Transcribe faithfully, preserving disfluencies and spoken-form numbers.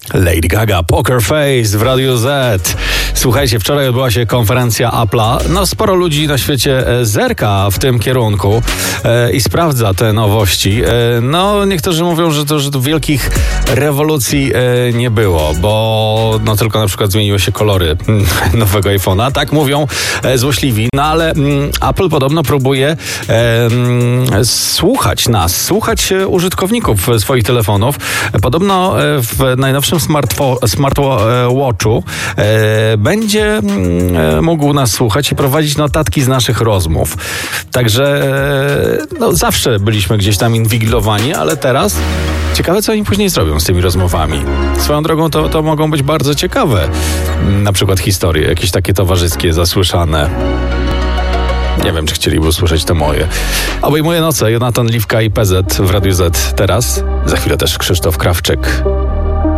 Lady Gaga, Poker Face w Radiu Z. Słuchajcie, wczoraj odbyła się konferencja Apple'a. No sporo ludzi na świecie zerka w tym kierunku e, i sprawdza te nowości. E, no niektórzy mówią, że to że tu wielkich rewolucji e, nie było, bo no tylko na przykład zmieniły się kolory nowego iPhone'a. Tak mówią e, złośliwi. No ale mm, Apple podobno próbuje e, mm, słuchać nas, słuchać użytkowników swoich telefonów. Podobno e, w najnowszym smartwatchu e, będzie e, mógł nas słuchać i prowadzić notatki z naszych rozmów. Także e, no, zawsze byliśmy gdzieś tam inwigilowani, ale teraz ciekawe, co oni później zrobią z tymi rozmowami. Swoją drogą to, to mogą być bardzo ciekawe. Na przykład historie, jakieś takie towarzyskie, zasłyszane. Nie wiem, czy chcieliby usłyszeć te moje. Obejmuje noce Jonatan Liwka i P Z w Radiu Z teraz. Za chwilę też Krzysztof Krawczyk.